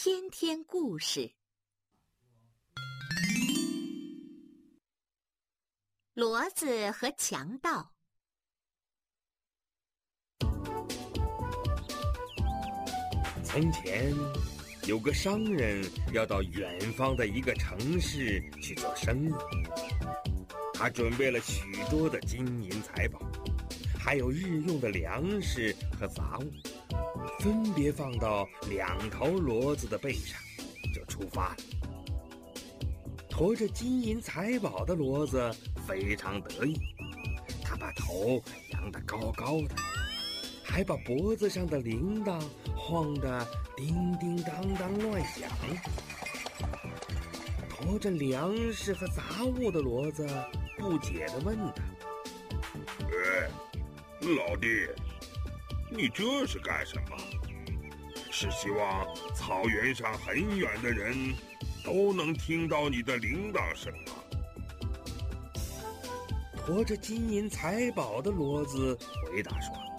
天天故事。骡子和强盗。 从前有个商人要到远方的一个城市去做生意，他准备了许多的金银财宝，还有日用的粮食和杂物，分别放到2头骡子的背上，就出发了。驮着金银财宝的骡子非常得意，他把头扬得高高的，还把脖子上的铃铛晃得叮叮当当乱响。驮着粮食和杂物的骡子不解地问他： 老弟，你这是干什么？是希望草原上很远的人都能听到你的铃铛声吗？ 驮着金银财宝的骡子回答说：